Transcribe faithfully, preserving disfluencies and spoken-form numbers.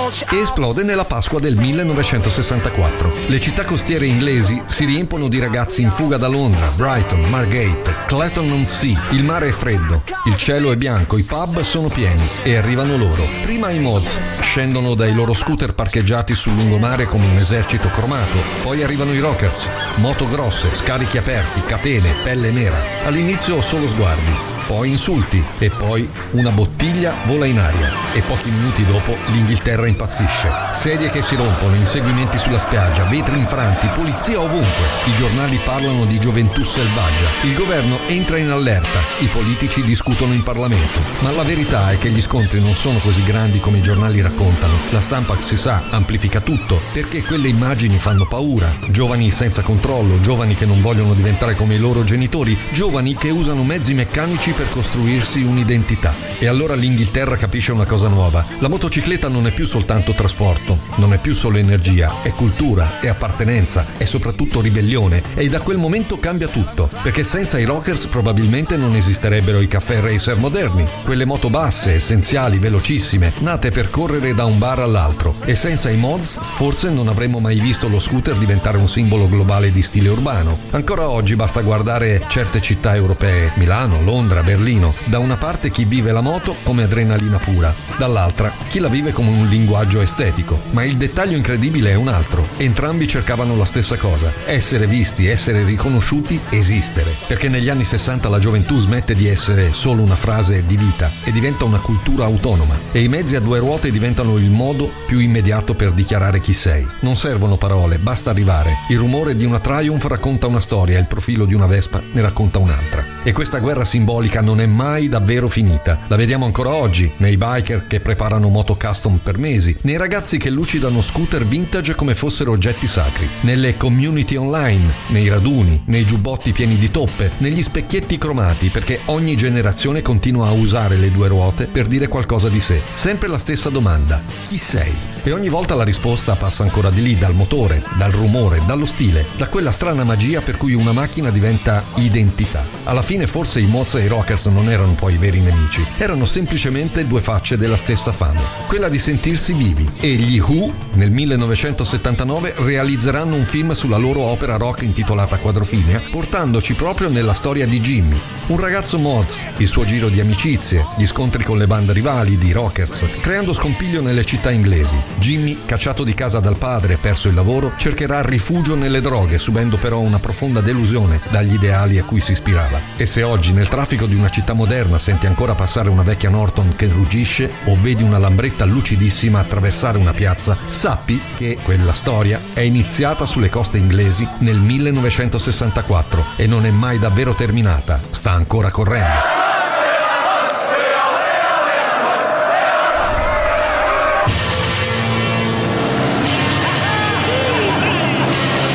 e esplode nella Pasqua del millenovecentosessantaquattro. Le città costiere inglesi si riempono di ragazzi in fuga da Londra, Brighton, Margate, Clacton-on-Sea. Il mare è freddo, il cielo è bianco, i pub sono pieni e arrivano loro. Prima i Mods scendono dai loro scooter parcheggiati sul lungomare come un esercito cromato, poi arrivano i Rockers, moto grosse, scarichi aperti, catene, pelle nera. All'inizio solo sguardi, poi insulti e poi una bottiglia vola in aria e pochi minuti dopo l'Inghilterra impazzisce. Sedie che si rompono, inseguimenti sulla spiaggia, vetri infranti, polizia ovunque. I giornali parlano di gioventù selvaggia. Il governo entra in allerta, i politici discutono in Parlamento. Ma la verità è che gli scontri non sono così grandi come i giornali raccontano. La stampa, si sa, amplifica tutto perché quelle immagini fanno paura. Giovani senza controllo, giovani che non vogliono diventare come i loro genitori, giovani che usano mezzi meccanici per costruirsi un'identità. E allora l'Inghilterra capisce una cosa nuova: la motocicletta non è più soltanto trasporto, non è più solo energia, è cultura, è appartenenza, è soprattutto ribellione. E da quel momento cambia tutto, perché senza i Rockers probabilmente non esisterebbero i caffè racer moderni, quelle moto basse, essenziali, velocissime, nate per correre da un bar all'altro. E senza i Mods forse non avremmo mai visto lo scooter diventare un simbolo globale di stile urbano. Ancora oggi basta guardare certe città europee, Milano, Londra, Berlino. Da una parte chi vive la moto come adrenalina pura, dall'altra chi la vive come un linguaggio estetico. Ma il dettaglio incredibile è un altro: entrambi cercavano la stessa cosa: essere visti, essere riconosciuti, esistere. Perché negli anni sessanta la gioventù smette di essere solo una frase di vita e diventa una cultura autonoma, e i mezzi a due ruote diventano il modo più immediato per dichiarare chi sei. Non servono parole, basta arrivare. Il rumore di una Triumph racconta una storia, il profilo di una Vespa ne racconta un'altra. E questa guerra simbolica non è mai davvero finita. La vediamo ancora oggi nei biker che preparano moto custom per mesi, nei ragazzi che lucidano scooter vintage come fossero oggetti sacri, nelle community online, nei raduni, nei giubbotti pieni di toppe, negli specchietti cromati, perché ogni generazione continua a usare le due ruote per dire qualcosa di sé. Sempre la stessa domanda: chi sei? E ogni volta la risposta passa ancora di lì, dal motore, dal rumore, dallo stile, da quella strana magia per cui una macchina diventa identità. Alla fine forse i Mods e i Rockers non erano poi i veri nemici, erano semplicemente due facce della stessa fame, quella di sentirsi vivi. E gli Who nel millenovecentosettantanove realizzeranno un film sulla loro opera rock intitolata Quadrofinia, portandoci proprio nella storia di Jimmy, un ragazzo Mods, il suo giro di amicizie, gli scontri con le bande rivali di Rockers, creando scompiglio nelle città inglesi. Jimmy, cacciato di casa dal padre e perso il lavoro, cercherà rifugio nelle droghe, subendo però una profonda delusione dagli ideali a cui si ispirava. E se oggi nel traffico di una città moderna senti ancora passare una vecchia Norton che ruggisce o vedi una lambretta lucidissima attraversare una piazza, sappi che quella storia è iniziata sulle coste inglesi nel millenovecentosessantaquattro e non è mai davvero terminata, sta ancora correndo.